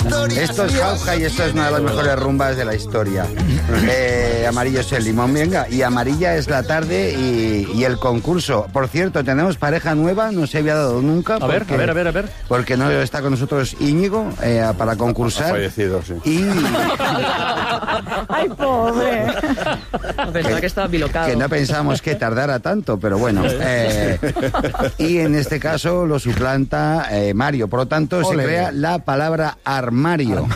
Esto es jauja y esto es una de las mejores rumbas de la historia. Amarillo es el limón, venga. Y amarilla es la tarde y el concurso. Por cierto, tenemos pareja nueva, no se había dado nunca. A ver. Porque no está con nosotros Íñigo para concursar. Ha fallecido, sí. Y... ¡Ay, pobre! Pensaba que estaba bilocado. Que no pensábamos que tardara tanto, pero bueno. Y en este caso lo suplanta Mario. Por lo tanto, se crea la palabra armario.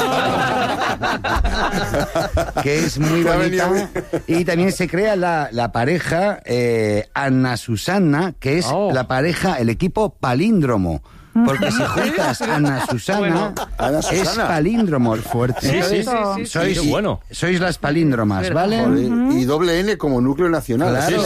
Que es muy bonita. Y también se crea la pareja Ana Susana, que es la pareja, el equipo palíndromo. Porque si juntas Ana Susana, es palíndromo. Fuerte. Sí. Sois, bueno. Sois las palíndromas, ¿vale? Y doble N como núcleo nacional. Claro.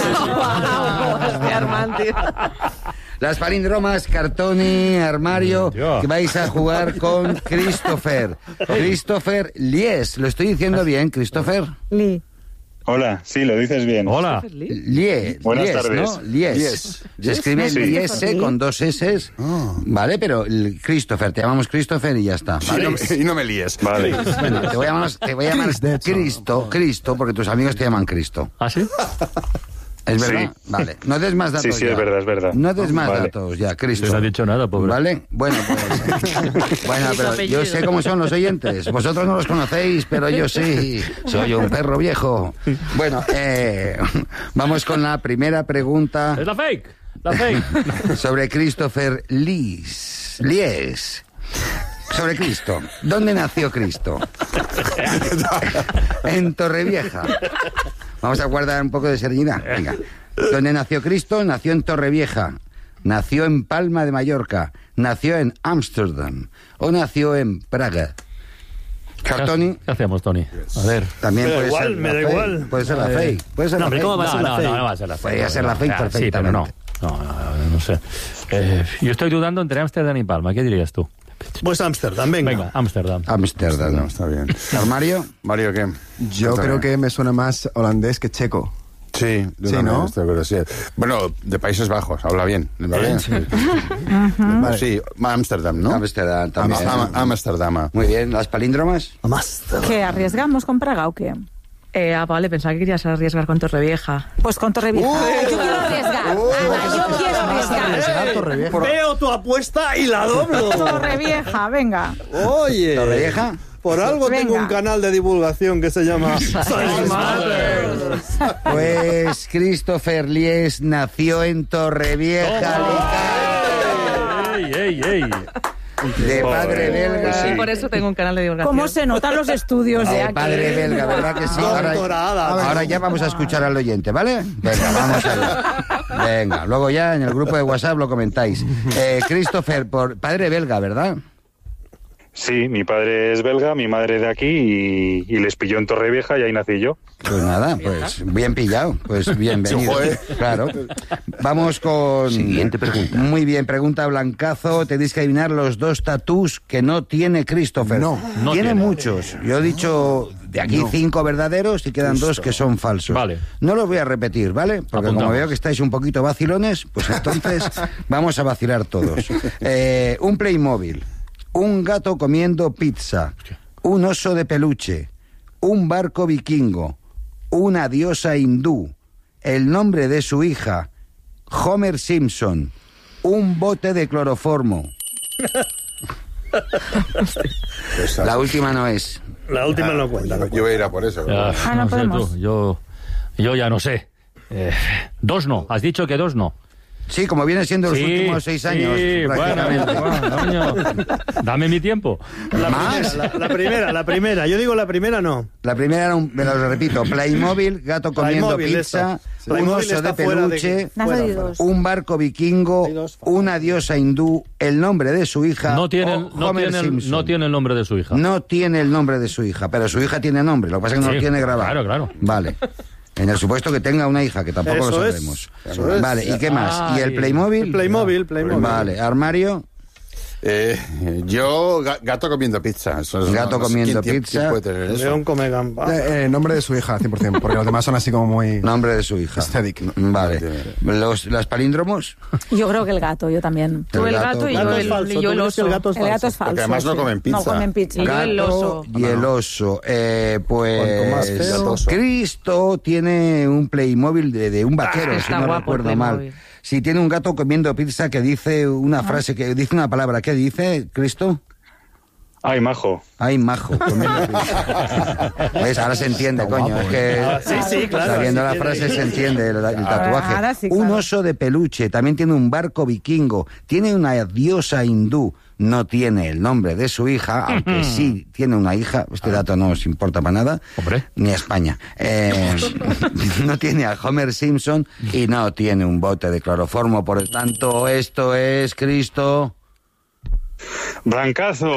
Las palíndromas, Cartoni, Armario, que vais a jugar con Christopher. Christopher Lies. ¿Lo estoy diciendo bien, Christopher? Lee. Hola, sí, lo dices bien. Hola. Lies. Buenas Lies, tardes. ¿no? Lies. Se escribe Sí. Lies con dos S. Vale, pero Christopher, te llamamos Christopher y ya está. ¿Vale? Y no me líes. Vale. Bueno, te voy a llamar Cristo, porque tus amigos te llaman Cristo. ¿Ah, sí? ¿Es verdad? Sí. Vale. No des más datos. Sí, ya. es verdad. No des más Vale. datos ya, Cristo. No ha dicho nada, pobre. ¿Vale? Bueno, pues... bueno, pero yo sé cómo son los oyentes. Vosotros no los conocéis, pero yo sí. Soy un perro viejo. Bueno, vamos con la primera pregunta. Es la fake. Sobre Christopher Lies. Sobre Cristo. ¿Dónde nació Cristo? En Torrevieja. Vamos a guardar un poco de serenidad. Venga. ¿Dónde nació Cristo? Nació en Torrevieja. Nació en Palma de Mallorca. Nació en Ámsterdam. O nació en Praga. Cartoni. ¿Qué hacemos, Tony? A ver. También Me da puede igual, ser me la da fake. igual. Puede ser la fake. Puede ser No, la hombre, fake. ¿cómo va a ser la fake? No va a ser la fake. Podría ser la fake Sí, pero no. perfectamente. No sé. Yo estoy dudando entre Ámsterdam y Palma. ¿Qué dirías tú? Pues Ámsterdam, venga. Venga, Ámsterdam. Ámsterdam. Está bien. ¿Armario? Mario, ¿qué? Yo creo que me suena más holandés que checo. Sí, Sí, ¿no? Sí. Bueno, de Países Bajos, habla bien. ¿Vale? Sí. Vale. Sí, Ámsterdam, ¿no? Ámsterdam también. Ámsterdam. Muy bien. ¿Las palíndromas? ¿Qué, arriesgamos con Praga o qué? Vale, pensaba que querías arriesgar con Torrevieja. Pues con Torrevieja. Yo quiero arriesgar. Ana, yo quiero arriesgar. Veo tu apuesta y la doblo. Torrevieja, venga. Oye. ¿Torrevieja? Por algo tengo Venga. un canal de divulgación que se llama Science Matters. Pues Christopher Lies nació en Torrevieja, ¡Ey! de padre belga. Sí. Por eso tengo un canal de divulgación. ¿Cómo se notan los estudios de De aquí? padre belga, ¿verdad que sí? Doctorada. Ahora ya vamos a escuchar al oyente, ¿vale? Venga, vamos allá. Venga, luego ya en el grupo de WhatsApp lo comentáis. Christopher, por padre belga, ¿verdad? Sí, mi padre es belga, mi madre de aquí y les pilló en Torrevieja y ahí nací yo. Pues nada, pues bien pillado, pues bienvenido. Claro. Vamos con... Siguiente pregunta. Muy bien, pregunta Blancazo. Tenéis que adivinar los dos tatús que no tiene Christopher. No tiene muchos. Yo he dicho de aquí 5 verdaderos y quedan 2 que son falsos. Vale. No los voy a repetir, ¿vale? Porque Apuntamos. como veo que estáis un poquito vacilones, pues entonces vamos a vacilar todos. Un Playmobil, un gato comiendo pizza, un oso de peluche, un barco vikingo, una diosa hindú, el nombre de su hija, Homer Simpson, un bote de cloroformo. La última no es. La última no cuenta. Yo voy a ir a por eso. ¿verdad? no No sé podemos. tú, yo ya no sé. 2 no. Has dicho que 2 no. Sí, como viene siendo los últimos 6 años. Sí, prácticamente. bueno, coño. Dame mi tiempo. ¿Más? La primera. Yo digo la primera no. La primera era me lo repito, Playmobil, gato comiendo Playmobil, pizza, esto. un Playmobil oso de está fuera de- peluche, Fuera. un barco vikingo, Hay dos. una diosa hindú, el nombre de su hija No tiene, o Homer Simpson. no tiene el nombre de su hija. No tiene el nombre de su hija, pero su hija tiene nombre, lo que pasa es que no Sí, lo tiene grabado. claro. Vale. En el supuesto que tenga una hija, que tampoco Eso lo es, sabemos. Vale, ¿y qué más? ¿Y el Ay. Playmobil? Playmobil. Vale, armario. Yo, gato comiendo pizza. Eso es- Gato comiendo ¿quién pizza. puede tener eso? León come gamba. Nombre de su hija, 100%, porque los demás son así como muy... Nombre de su hija. Aesthetic. Vale. ¿Las palíndromos? Yo creo que el gato, yo también. Tú el gato y yo Gato es el, falso. y yo el ¿Tú crees que oso. el gato es El gato falso? es falso. Porque además no sí. comen pizza. No comen pizza. Y yo el Gato oso. y el oso. Cuanto más Pues feo. Gatoso. Cristo tiene un Playmobil de un vaquero, si está no guapo el recuerdo mal. Playmobil. Si tiene un gato comiendo pizza que dice una frase, que dice una palabra. ¿Qué dice, Cristo? Ay, majo. Ay, majo. Comiendo pizza. ¿Ves? Ahora se entiende, coño. Es que Sí, claro. sabiendo sí la tiene frase ahí. se entiende el tatuaje. ahora sí, Un claro. oso de peluche, también tiene un barco vikingo, tiene una diosa hindú, no tiene el nombre de su hija, aunque sí tiene una hija, este dato no os importa para nada, Hombre. ni a España. No tiene a Homer Simpson y no tiene un bote de cloroformo, por lo tanto, esto es Cristo. Brancazo.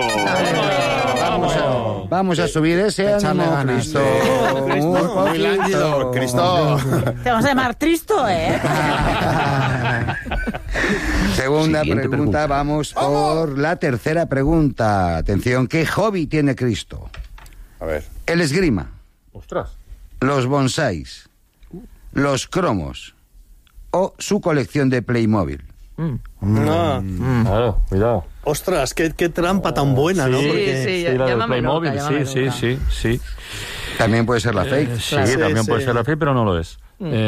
Vamos a subir ese Echarle ánimo, ganas. Cristo. Cristo, Un Muy poquito. lánguido, Cristo. Te vamos a llamar Tristo, ¿eh? Segunda Siguiente pregunta, vamos por la tercera pregunta. Atención, ¿qué hobby tiene Cristo? A ver. El esgrima, Ostras. los bonsáis, los cromos o su colección de Playmobil. No. Claro, cuidado. Ostras, qué trampa tan buena, ¿no? Sí, Porque... sí, Sí, la del llámame Playmobil, loca, llámame sí, loca. sí. También puede ser la fake. Sí, Claro. también Sí, puede sí. ser la fake, pero no lo es.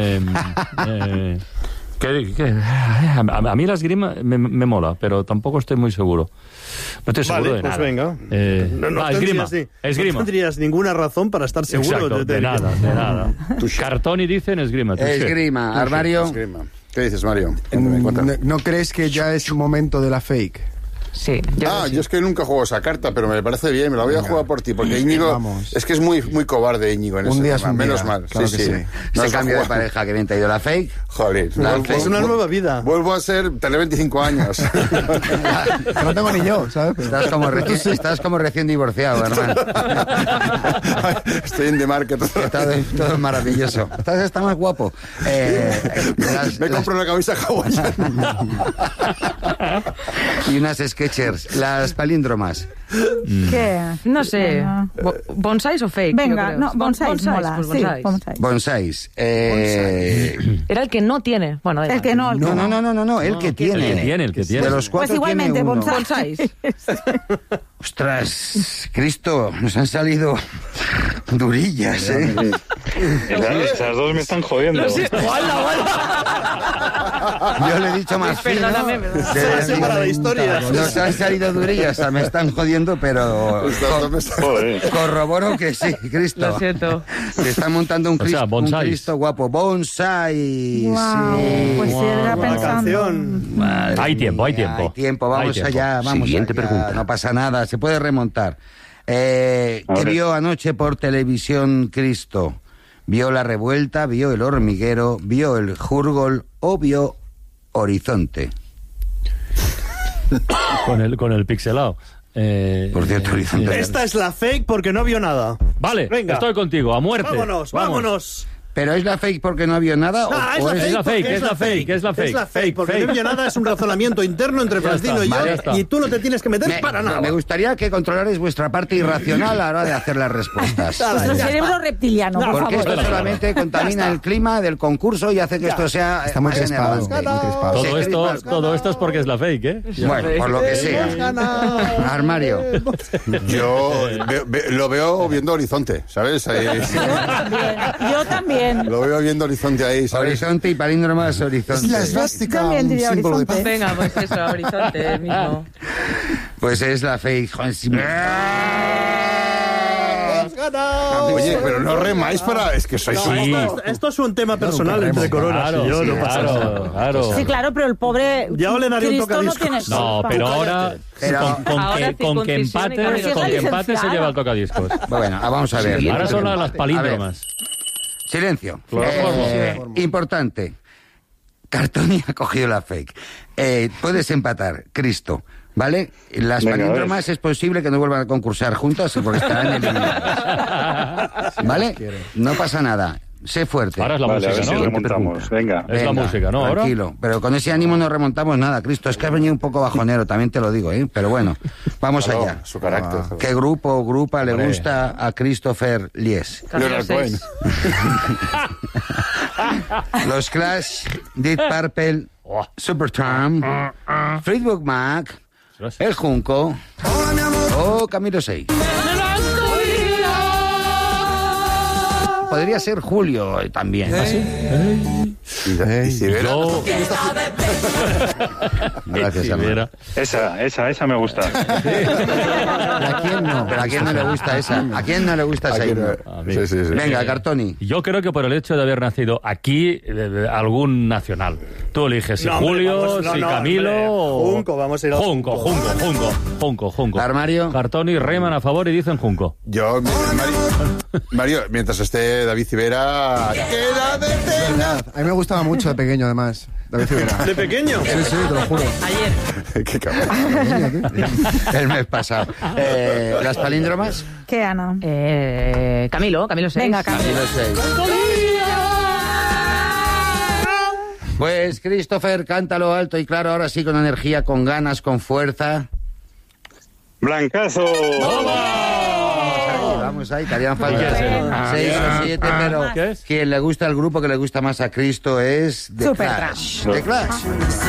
A mí la esgrima me mola, pero tampoco estoy muy seguro. No estoy seguro Vale, de pues nada. venga. No esgrima. No tendrías ninguna razón para estar seguro Exacto, de nada. Cartoni dicen esgrima. touché. Esgrima, armario. Esgrima. ¿Qué dices, Mario? Cuéntame. ¿No crees que ya es momento de la fake? Sí, Yo es que nunca juego esa carta, pero me parece bien, me la voy a jugar por ti, porque Íñigo, Vamos. es que es muy cobarde Íñigo en Un ese día es tema, un menos día, mal. claro que sí. No Se has cambio de jugado. pareja que bien te ha ido la fake. Joder, Es una nueva vida. Vuelvo a ser, tener 25 años. Que no tengo ni yo, ¿sabes? Pero- Estás como recién divorciado, hermano. Estoy en The Market. Todo es maravilloso. Está más guapo. Me compro una camisa hawaiana. Y unas Skechers. Las palíndromas. ¿Qué? No sé. Venga. ¿Bonsáis o fake? Venga, Yo creo. no, bonsáis mola. Pues Sí, bonsáis. bonsáis. Bonsáis. Era el que no tiene. Bueno, El que no, el que No, el que tiene. El que tiene. De los cuatro Pues igualmente, tiene uno. bonsáis. Ostras, Cristo, nos han salido durillas, ¿eh? Esas dos me están jodiendo. Yo le he dicho más fino. Perdóname, Sí, para la historia. Nos han salido durillas, o sea, me están jodiendo, pero Joder. corroboro que sí, Cristo. Lo siento. Se está montando un O sea, Cristo, un bonsáis. Cristo guapo. Bonsai. Guau, Sí. pues sí, era Buena pensando. canción. Madre Hay tiempo, hay mía, tiempo. Hay tiempo, vamos Hay tiempo. allá, vamos Siguiente allá. pregunta. No pasa nada, se puede remontar. ¿Qué Ahora. vio anoche por televisión Cristo? ¿Vio La Revuelta, vio El Hormiguero, vio El Jurgol o vio Horizonte? Con el pixelado. Por cierto, Horizonte. Esta es la fake porque no vio nada. Vale, Venga. estoy contigo, a muerte. Vámonos, Vamos. vámonos. ¿Pero es la fake porque no vio nada? Ah, o es la fake, porque es la fake, es la fake. Es la fake, porque Fake. no vio nada, es un razonamiento interno entre Ya Francino está, y yo, vale, ya está. y tú no te tienes que meter para nada. Me gustaría que controlarais vuestra parte irracional a la hora de hacer las respuestas. Nuestro Ya cerebro está. reptiliano, por Porque favor. esto solamente contamina el clima del concurso y hace que esto sea Está muy más crispado, enervante. muy crispado. Todo esto es porque es la fake, ¿eh? Bueno, por lo que sea. Armario. Yo lo veo viendo Horizonte, ¿sabes? Ahí, Yo también. lo veo viendo Horizonte ahí, ¿sabes? Horizonte y palíndromas horizonte. Es la esvástica, También un diría símbolo de paz. horizonte. Venga, pues eso, horizonte mismo. Pues es la fake. Joder, sí me- Oye, pero no remáis para... Es que sois No, un... esto es un tema personal entre Coronas Claro, y yo, no pasa nada. claro. Sí, claro, pero el pobre Ya le daría un Cristo no tocadiscos. tiene No, culpa. pero ahora Pero- Ahora con que circuncisión y cambio de empate se licenciado. lleva el tocadiscos. Bueno, vamos a ver. Ahora son las A palíndromas. ver, silencio. Cloroformo. Importante. Cartoni ha cogido la fake. Puedes empatar, Cristo. ¿Vale? Las Venga, palíndromas es posible que no vuelvan a concursar juntas porque estarán eliminadas. ¿Vale? No pasa nada. sé fuerte. Ahora es la Vale, a ver música, si ¿no? remontamos. Venga. Es la música, ¿no? Ahora. Tranquilo, pero con ese ánimo no remontamos nada, Cristo. Es que has venido un poco bajonero, también te lo digo, ¿eh? Pero bueno, vamos Claro, allá. su carácter. ¿Qué grupo o grupa le Hombre. gusta a Christopher Lies? Leonard Cohen. Los Clash, Deep Purple, Supertramp, Fleetwood Mac, El Junco o Camilo 6. Podría ser Julio también. Y si verás- Yo... Gracias, Si hermano. viera. Esa me gusta. ¿A quién no? ¿Pero a quién no le gusta esa? ¿A quién no le gusta esa Aquí himno? no- A mí. Sí, sí, sí. Venga, Cartoni. Yo creo que por el hecho de haber nacido aquí, algún nacional. Tú eliges si No, hombre, Julio, vamos, no, si no, Camilo hombre. o... Junco, vamos a ir al Junco. Armario. Cartoni y Reyman a favor y dicen Junco. Yo, Mario, mientras esté David Civera, queda de Verdad. A mí me gustaba mucho de pequeño, además. David Civera. ¿De pequeño? Sí, sí, te lo juro. Ayer. Qué cabrón. El mes pasado. ¿Las palíndromas? ¿Qué, Ana? Camilo 6. Venga, Camilo. Camilo 6. Pues, Christopher, cántalo alto y claro, ahora sí, con energía, con ganas, con fuerza. Blancazo. Vamos ahí, que harían falta ¿Qué es eso? 6 o 7, pero ¿Qué es? quien le gusta el grupo que le gusta más a Cristo es The Supertramp. Clash. The Clash.